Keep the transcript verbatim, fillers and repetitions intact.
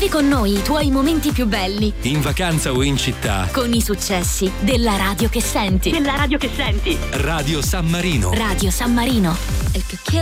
Vivi con noi i tuoi momenti più belli. In vacanza o in città. Con i successi della radio che senti. Della radio che senti. Radio San Marino. Radio San Marino. El que quiere